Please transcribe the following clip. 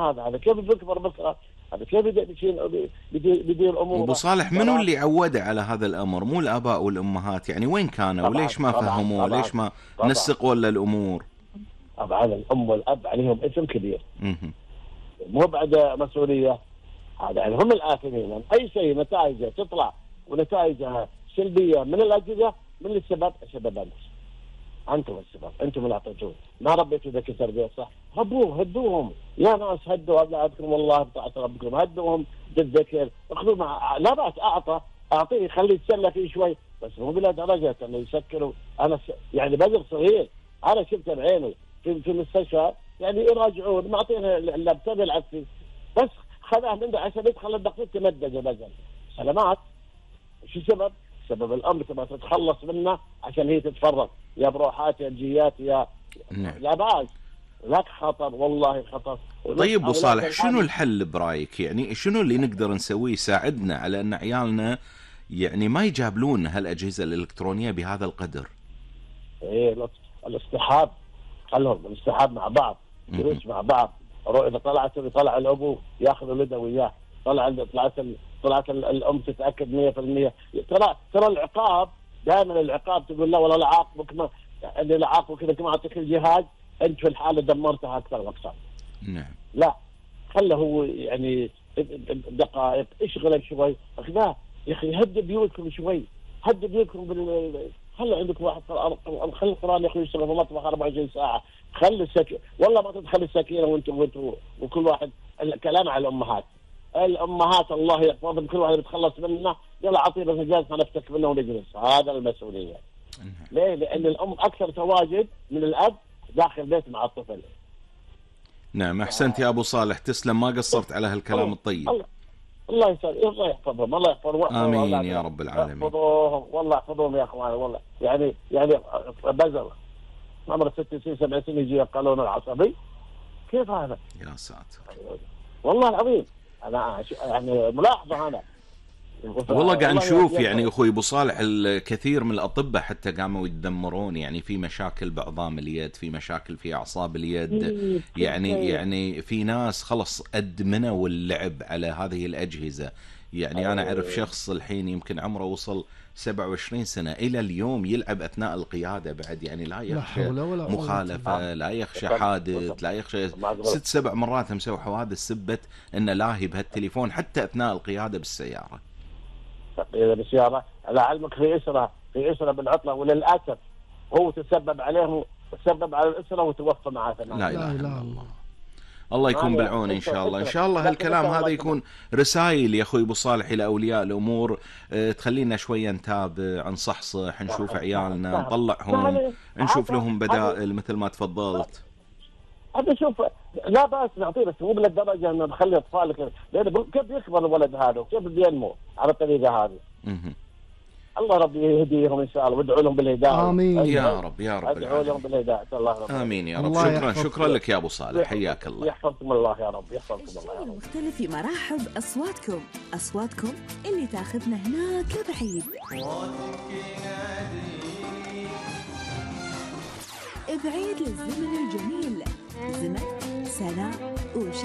هذا كيف بيكبر بكره؟ هذا كيف بيدير اموره؟ ابو صالح منو اللي عوده على هذا الامر؟ مو الاباء والامهات يعني؟ وين كانوا؟ وليش ما فهموه؟ ليش ما نسق ولا الامور؟ طبعا الام والاب عليهم اسم كبير، مو بعد مسؤوليه. هذا يعني هم الآثمين. اي شيء نتائجه تطلع ونتائجها سلبيه من الاجهزه، من السبب؟ السبب انتم السبب، انتم اللي اعطيتوه، ما ربيتوا ذاك التربيه صح. هدوهم يا ناس، هدوا اولادكم والله بطاعه ربكم، هدوهم بالذكر، اخذوا مع لا باس، اعطيه خليه يتسلى فيه شوي، بس مو بلا درجه انه يسكروا. انا يعني بزر صغير انا شفته بعيني في المستشفى، يعني يراجعون معطينا اللابتوب يلعب فيه، بس خذاه منه عشان يدخل الدكتور تمدد بزر. سلامات. شو السبب؟ سبب الامر تبغى تتخلص منه عشان هي تتفرغ، يا بروحات يا جيات يا لا باس، لك خطر والله خطر. طيب ابو صالح، شنو الحل برايك؟ يعني شنو اللي نقدر نسويه يساعدنا على ان عيالنا يعني ما يجابلون هالاجهزه الالكترونيه بهذا القدر؟ ايه الاصطحاب، خلهم الاصطحاب مع بعض، دروس مع بعض. اذا طلع الابو ياخذ ولده وياه، طلعت الام تتاكد 100%. ترى العقاب دائما، العقاب تقول لا والله لا عاقبك، ما اللي لا عاقبك اذا ما اعطيك الجهاز انت في الحاله دمرتها اكثر واكثر. نعم. لا خله هو يعني دقائق، اشغله شوي، اخذاه يا اخي، هدوا بيوتكم شوي، هدوا بيوتكم خلي عندك واحد خلي القران يا اخي يشتغل في المطبخ 24 ساعه، خلي والله ما تدخل السكينه وانتم وكل واحد. الكلام على الامهات الله يحفظهم، كل واحد يتخلص منه، يلا اعطيه بس جالس نفتك منه ونجلس، هذا المسؤوليه. ليه؟ لان الام اكثر تواجد من الاب داخل البيت مع الطفل. نعم، احسنت يا ابو صالح، تسلم، ما قصرت على هالكلام الطيب. الله يسلمك، الله يحفظهم، الله يحفظهم. امين يا رب العالمين. يحفظوهم والله، يحفظوهم يا اخوان والله. يعني بزر عمره 6 سنين 7 سنين يجي يقالون العصبي، كيف هذا؟ يا ساتر والله العظيم. انا يعني ملاحظه انا والله قاعد نشوف يعني اخوي ابو صالح الكثير من الاطباء حتى قاموا يتدمرون، يعني في مشاكل بعظام اليد، في مشاكل في اعصاب اليد، يعني في ناس خلص ادمنوا اللعب على هذه الاجهزه. يعني انا اعرف شخص الحين يمكن عمره وصل 27 سنه الى اليوم يلعب اثناء القياده بعد، يعني لا يخشى مخالفه، لا يخشى حادث، لا يخشى 6-7 مرات مسوي حوادث سبت انه لاهي بهالتليفون حتى اثناء القياده بالسياره. بالسياره لعلمك في اسره بالعطله، وللاسف هو تسبب عليهم، تسبب على الاسره وتوفى معاه. لا اله الا الله. الله يكون بالعون ان شاء الله. ان شاء الله هالكلام هذا يكون رسائل يا اخوي ابو صالح الى اولياء الامور، تخلينا شويه نتابع، نصحصح، نشوف عيالنا، نطلعهم، نشوف لهم بدائل مثل ما تفضلت. هذا شوف لا باس نعطيه، بس مو بالدرجه انه نخلي اطفالك، لانه كيف يكبر الولد هذا وكيف بينمو على الطريقه هذه. الله ربي يهديهم ان شاء الله، وادعوا لهم بالهدايه. امين يا رب يا رب. ادعوا لهم بالهدايه الله رب. امين يا رب. شكرا لك يا ابو صالح، حياك الله. يحفظكم الله يا رب، يحفظكم الله يا رب. المختلف في مرحب اصواتكم اللي تاخذنا هناك لبعيد، بعيد للزمن الجميل، زمن سلام